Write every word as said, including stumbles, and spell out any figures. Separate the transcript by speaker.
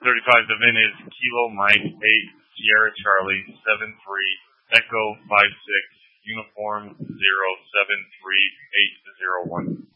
Speaker 1: thirty-five, the V I N is Kilo Mike eight Sierra Charlie seven three Echo five six Uniform zero seven three eight zero one.